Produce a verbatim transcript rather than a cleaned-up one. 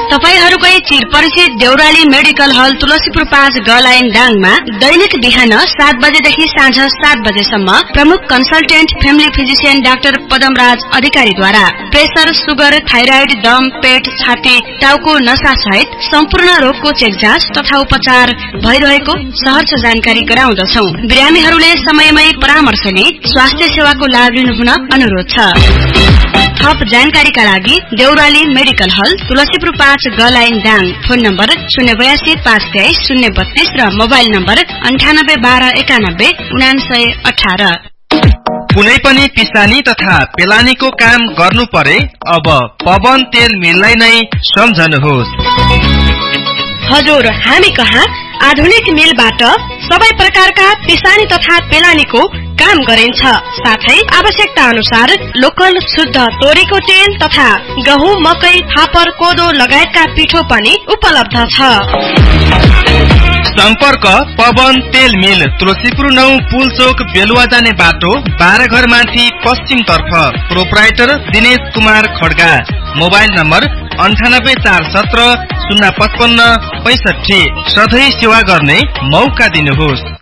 तपाईहरुकै चिर परिचित देउराली मेडिकल हल तुलसीपुर पाँच ग लाइन डाङमा दैनिक बिहान सात बजेदेखि साँझ सात बजेसम्म प्रमुख consultant family physician doctor Padamraj अधिकारीद्वारा प्रेसर, सुगर, थाइराइड, दम, पेट, छाती, टाउको नसा सहित सम्पूर्ण रोगको चेक जाँच तथा उपचार भइरहेको सहर्ष जानकारी गराउँदछौ। बिरामीहरूले समयमै परामर्श लिई स्वास्थ्य सेवाको लाभ लिनुहुन अनुरोध छ। थप जानकारीका लागि देउराली मेडिकल हल तुलसीपुर पाँच ग लाइन दाङ, फोन नम्बर शून्य बयासी पाँच तेइस शून्य बत्तीस र मोबाइल नम्बर अन्ठानब्बे बाह्र एकानब्बे उनासय अठार। कुनै पनि पिसानी तथा पेलानीको काम गर्नु परे अब पवन तेल मिललाई नै सम्झनुहोस्। हजुर, हामी कहाँ आधुनिक मिलबाट सबै प्रकारका पिसानी तथा पेलानीको काम गरिन्छ। साथै आवश्यकता अनुसार लोकल शुद्ध तोरीको तेल तथा गहुँ, मकै, फापर, कोदो लगायतका पिठो पनि उपलब्ध छ। सम्पर्क पवन तेल मिल, तुलसीपुर नौ पुलचोक बेलुवा जाने बाटो, बाह्र घर माथि पश्चिम तर्फ। Proprietor Dinesh Kumar Kharga. Mobile number अन्ठानब्बे चार सत्र शून्य पचपन्न पैसठी। सधैँ सेवा गर्ने मौका दिनुहोस्।